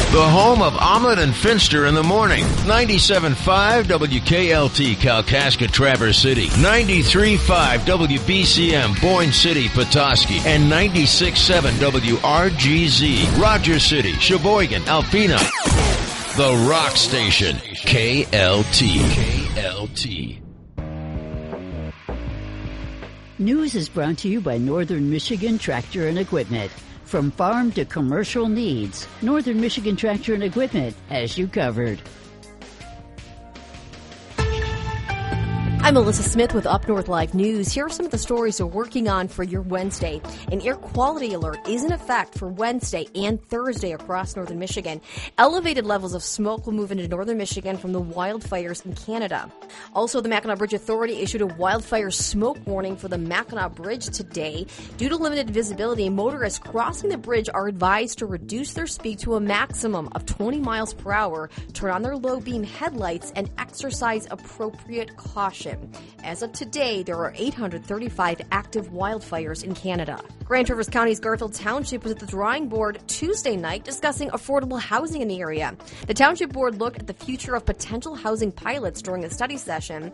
The home of Omelet and Finster in the morning. 97.5 WKLT Kalkaska Traverse City. 93.5 WBCM Boyne City Petoskey. And 96.7 WRGZ Rogers City, Sheboygan, Alpena. The Rock Station. KLT. News is brought to you by Northern Michigan Tractor and Equipment. From farm to commercial needs, Northern Michigan Tractor and Equipment has you covered. I'm Melissa Smith with Up North Live News. Here are some of the stories we're working on for your Wednesday. An air quality alert is in effect for Wednesday and Thursday across northern Michigan. Elevated levels of smoke will move into northern Michigan from the wildfires in Canada. Also, the Mackinac Bridge Authority issued a wildfire smoke warning for the Mackinac Bridge today. Due to limited visibility, motorists crossing the bridge are advised to reduce their speed to a maximum of 20 miles per hour, turn on their low beam headlights, and exercise appropriate caution. As of today, there are 835 active wildfires in Canada. Grand Traverse County's Garfield Township was at the drawing board Tuesday night discussing affordable housing in the area. The Township Board looked at the future of potential housing pilots during a study session.